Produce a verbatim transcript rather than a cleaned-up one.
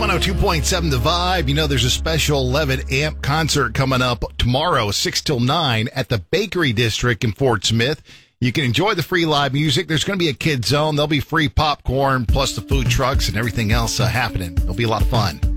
one oh two point seven The Vibe. You know, there's a special eleven amp concert coming up tomorrow, six till nine, at the Bakery District in Fort Smith. You can enjoy the free live music. There's going to be a kid zone. There'll be free popcorn, plus the food trucks and everything else uh, happening. It'll be a lot of fun.